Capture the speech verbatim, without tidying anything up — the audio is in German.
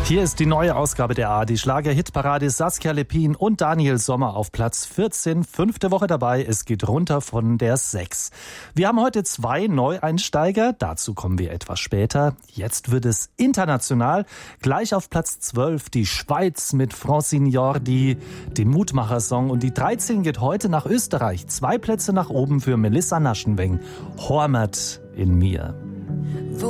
Hier ist die neue Ausgabe der A R D-Schlager-Hitparade. Saskia Lepin und Daniel Sommer auf Platz vierzehn. Fünfte Woche dabei. Es geht runter von der sechs. Wir haben heute zwei Neueinsteiger. Dazu kommen wir etwas später. Jetzt wird es international. Gleich auf Platz zwölf die Schweiz mit Francine Jordi, dem Mutmacher-Song. Und die dreizehn geht heute nach Österreich. Zwei Plätze nach oben für Melissa Naschenweng. Hormert in mir.